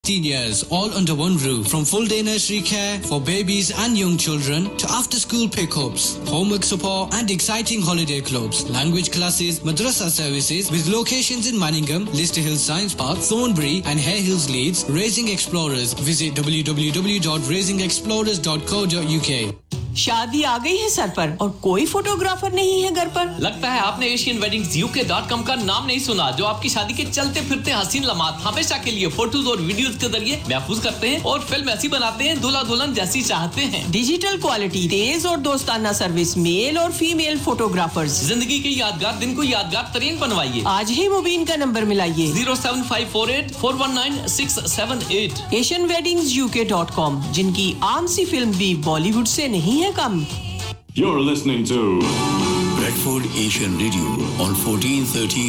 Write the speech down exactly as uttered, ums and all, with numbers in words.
fifteen years, all under one roof. From full-day nursery care for babies and young children to after-school pickups, homework support and exciting holiday clubs, language classes, madrasa services with locations in Manningham, Lister Hill Science Park, Thornbury and Hare Hills Leeds. Raising Explorers. Visit w w w dot raising explorers dot co dot u k. शादी आ गई है sir पर और कोई photographer नहीं है घर पर। लगता है आपने एशियन वेडिंग्स यू के डॉट कॉम का नाम नहीं सुना, जो आपकी शादी के चलते फिरते हसीन लम्हात हमेशा के लिए फोटोज और वीडियोस के जरिए महफूज करते हैं और फिल्म ऐसी बनाते हैं दूल्हा दुल्हन जैसी चाहते हैं। डिजिटल क्वालिटी, तेज और दोस्ताना सर्विस, मेल और फीमेल फोटोग्राफर्स। जिंदगी के यादगार दिन को यादगार तरीन बनवाइए। आज ही मुबीन का number मिलाइए zero seven five four eight four one nine six seven eight। Asian weddings you के डॉट कॉम, जिनकी आम सी फिल्म भी बॉलीवुड से नहीं है कम। You're listening to Bradford Asian Radio on fourteen thirty